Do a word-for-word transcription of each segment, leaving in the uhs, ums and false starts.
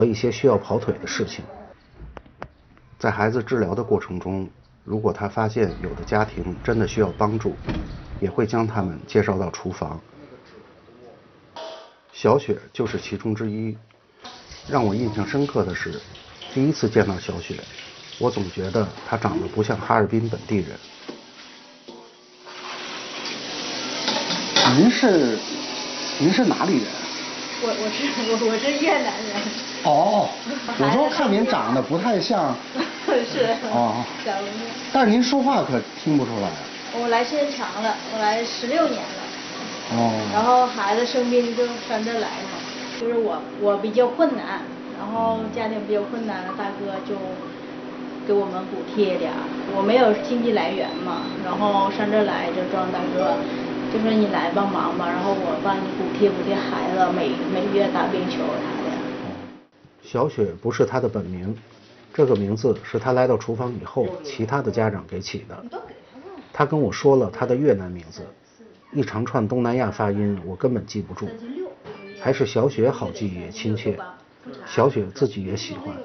和一些需要跑腿的事情。在孩子治疗的过程中，如果他发现有的家庭真的需要帮助，也会将他们介绍到厨房。小雪就是其中之一。让我印象深刻的是，第一次见到小雪，我总觉得她长得不像哈尔滨本地人。 您是您是哪里人？ 我我是我我是越南人。 哦，我说看您长得不太像。 是。 哦。 小姑娘。 但是您说话可听不出来。 我来时间长了，我来十六年了。 哦。 然后孩子生病就上这儿来嘛，就是我我比较困难，然后家庭比较困难了，大哥就给我们补贴点儿，我没有经济来源嘛，然后上这儿来就庄大哥就说你来帮忙吧，然后我帮你补贴补贴孩子，每每月打冰球啥的。 小雪不是她的本名，这个名字是她来到厨房以后其他的家长给起的。她跟我说了她的越南名字，一长串东南亚发音我根本记不住，还是小雪好记也亲切，小雪自己也喜欢。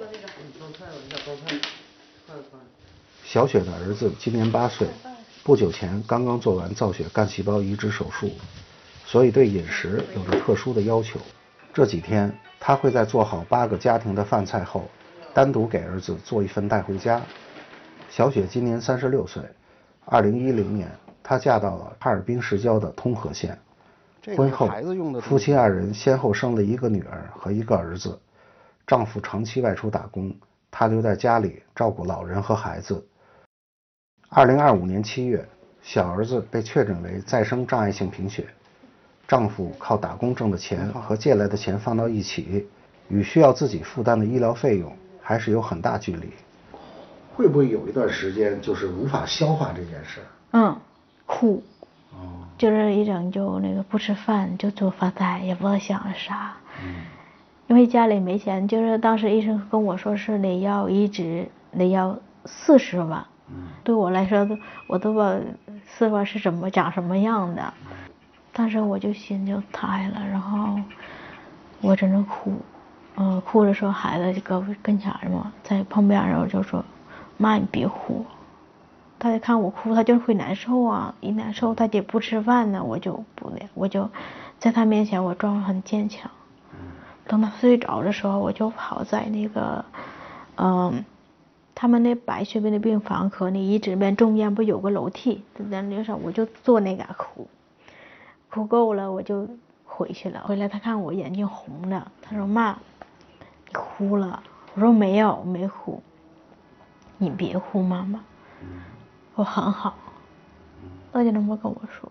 小雪的儿子今年八岁，不久前刚刚做完造血干细胞移植手术，所以对饮食有着特殊的要求。这几天他会在做好八个家庭的饭菜后，单独给儿子做一份带回家。小雪今年三十六岁，二零一零年她嫁到了哈尔滨市郊的通河县。婚后，夫妻二人先后生了一个女儿和一个儿子。丈夫长期外出打工，她留在家里照顾老人和孩子。二零二五年七月，小儿子被确诊为再生障碍性贫血。丈夫靠打工挣的钱和借来的钱放到一起，与需要自己负担的医疗费用还是有很大距离。会不会有一段时间就是无法消化这件事？ 嗯，哭。哦。就是一整就那个不吃饭，就做发呆，也不知道想着啥。嗯。因为家里没钱，就是当时医生跟我说是得要移植，得要四十万。嗯。对我来说，我都不知道四十万是怎么长什么样的。当时我就心就塌了，然后我在那哭，呃，哭着说孩子就搁跟前嘛，在旁边，然后就说妈你别哭，他就看我哭他就会难受啊，一难受他就不吃饭呢，我就不那我就在他面前我装很坚强。等他睡着的时候，我就跑在那个嗯他们那白血病的病房和那移植边中间不有个楼梯，在那上我就坐那嘎哭。哭够了我就回去了，回来他看我眼睛红了，他说妈你哭了，我说没有没哭，你别哭妈妈，我很好，他就那么跟我说。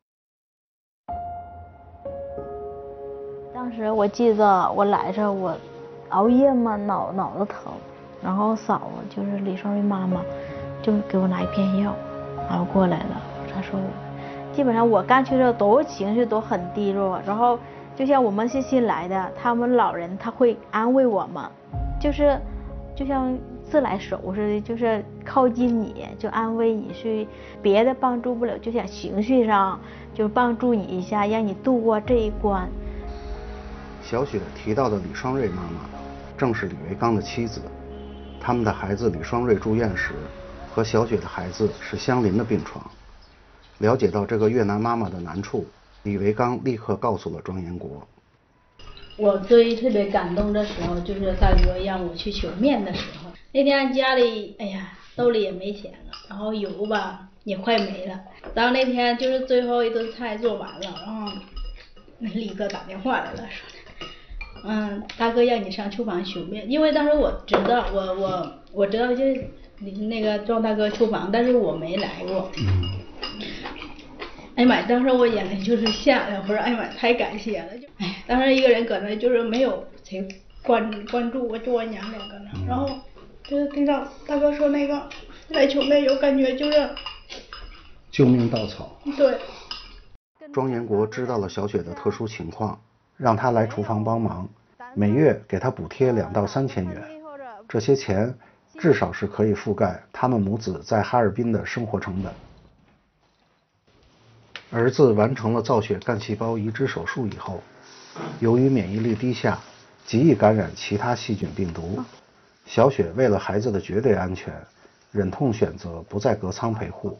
当时我记得我来这我熬夜嘛，脑脑子疼，然后嫂子就是李双瑞妈妈就给我拿一片药，然后过来了，她说基本上我刚去的时候都情绪都很低落，然后就像我们是新来的，他们老人他会安慰我们，就是就像自来熟似的，就是靠近你就安慰你，是别的帮助不了，就像情绪上就帮助你一下，让你度过这一关。 小雪提到的李双瑞妈妈正是李维刚的妻子，他们的孩子李双瑞住院时和小雪的孩子是相邻的病床。了解到这个越南妈妈的难处，李维刚立刻告诉了庄延国。 我最特别感动的时候，就是大哥让我去求面的时候。那天家里，哎呀，兜里也没钱了，然后油吧也快没了。然后那天就是最后一顿菜做完了，然后那李哥打电话来了，说的，嗯，大哥让你上厨房修面，因为当时我知道，我我我知道就是你那个庄大哥厨房，但是我没来过。嗯。哎呀妈！当时我眼泪就是下来，我说哎呀妈，太感谢了！就哎，当时一个人搁那就是没有谁关关注我，就我娘俩搁那，然后就是听到大哥说那个来求妹，有感觉就是救命稻草。 对。 庄延国知道了小雪的特殊情况，让她来厨房帮忙，每月给她补贴两到三千元，这些钱至少是可以覆盖他们母子在哈尔滨的生活成本。儿子完成了造血干细胞移植手术以后，由于免疫力低下， 极易感染其他细菌病毒。小雪为了孩子的绝对安全，忍痛选择不在隔舱陪护。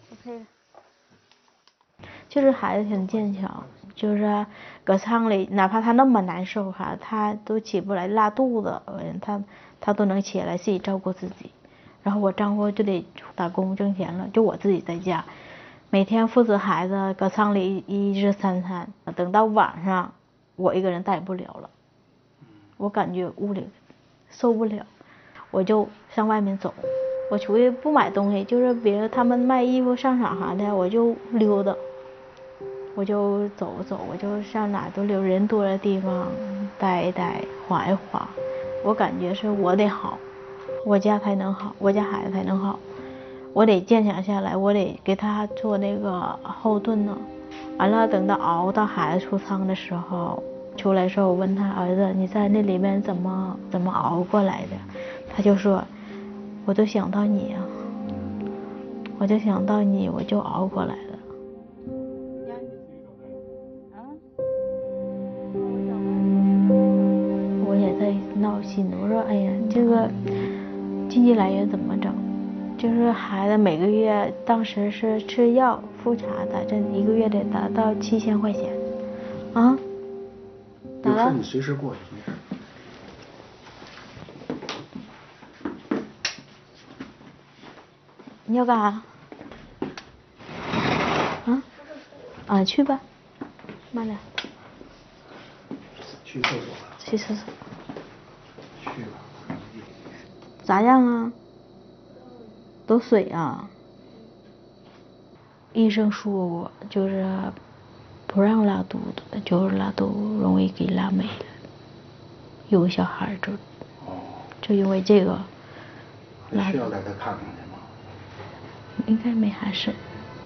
就是孩子挺坚强，就是搁舱里，哪怕他那么难受哈，他都起不来，拉肚子，他他都能起来自己照顾自己。然后我丈夫就得打工挣钱了，就我自己在家，每天负责孩子搁舱里一日三餐，等到晚上我一个人带不了了，我感觉屋里受不了，我就上外面走，我出去不买东西，就是别人他们卖衣服上场啥的，我就溜达。我就走走，我就上哪都溜，人多的地方待一待，缓一缓。我感觉是我得好，我家才能好，我家孩子才能好。我得坚强下来，我得给他做那个后盾呢。完了，等到熬到孩子出舱的时候，出来的时候，我问他儿子，你在那里面怎么怎么熬过来的？他就说，我就想到你啊，我就想到你，我就熬过来了。闹心，我说哎呀，这个经济来源怎么整？就是孩子每个月当时是吃药、复查打针，一个月得达到七千块钱，啊？ 有事你随时过去。 你要干啥？啊？啊，去吧，慢点。 去厕所了。 去厕所。 去吧。 咋样啊？都水啊？医生说过，就是不让拉肚子，就是拉肚子容易给拉没了。有个小孩就，就因为这个。 还需要带他看看去吗？ 应该没啥事。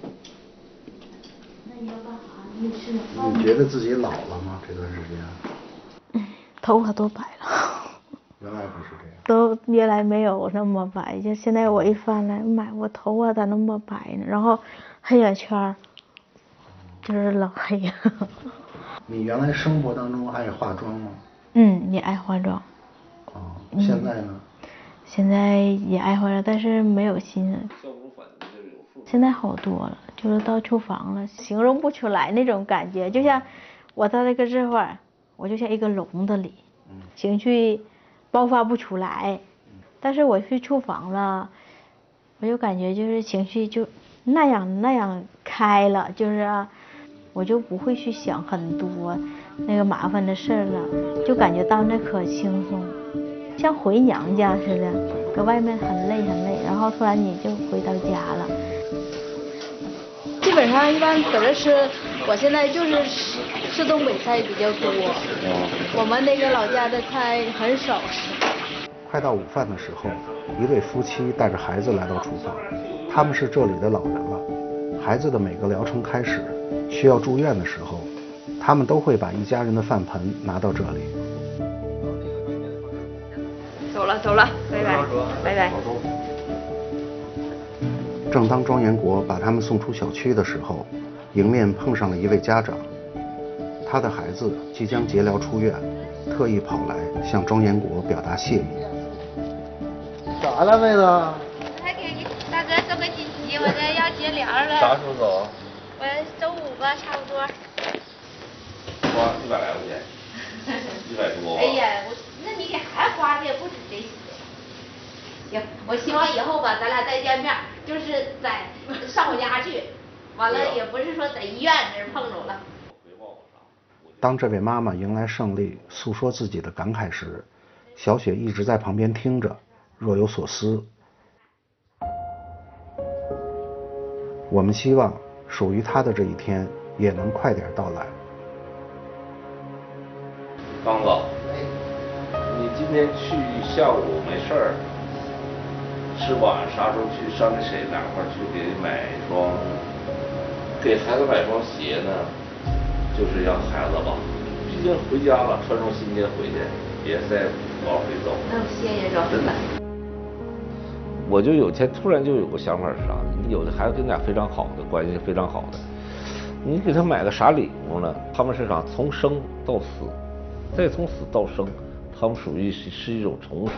那你要干啥？你吃饭？ 你觉得自己老了吗？这段时间？ 嗯，头发都白了。 原来不是这样。 都原来没有那么白，就现在我一翻来，妈，我头发咋那么白呢？然后黑眼圈，就是老黑了。 你原来生活当中爱化妆吗？ 嗯，也爱化妆。 哦，现在呢？ 现在也爱化妆，但是没有心思。现在好多了，就是到厨房了，形容不出来那种感觉，就像我在那个这块儿，我就像一个笼子里，情绪爆发不出来。但是我去厨房了，我就感觉就是情绪就那样那样开了，就是我就不会去想很多那个麻烦的事了，就感觉到那可轻松。像回娘家似的，搁外面很累很累，然后突然你就回到家了。基本上一般搁这吃，我现在就是吃吃东北菜比较多，我们那个老家的菜很少吃。 快到午饭的时候，一对夫妻带着孩子来到厨房，他们是这里的老人了。孩子的每个疗程开始，需要住院的时候，他们都会把一家人的饭盆拿到这里。 走了走了，拜拜拜拜。 正当庄延国把他们送出小区的时候，迎面碰上了一位家长，他的孩子即将结疗出院，特意跑来向庄延国表达谢意。 咋了，妹子？ 我还给你大哥送个锦旗，我这要结疗了。 啥时候走？ 我周五吧，差不多。 花一百来块钱，一百多。 哎呀，我那你给孩子花的也不止这些。行，我希望以后吧，咱俩再见面，就是在上我家去，完了也不是说在医院这儿碰着了。 当这位妈妈迎来胜利，诉说自己的感慨时，小雪一直在旁边听着，若有所思。我们希望属于她的这一天也能快点到来。 刚子，你今天去下午没事儿，吃晚啥时候去上那谁哪块去给买一双，给孩子买双鞋呢？就是让孩子吧，毕竟回家了，穿双新鞋回去，别再往回走。 那谢谢周真的。 我就有天突然就有个想法是啥？你有的孩子跟你俩非常好的关系非常好的，你给他买个啥礼物呢？他们是啥？从生到死，再从死到生， 他们属于是是一种重生。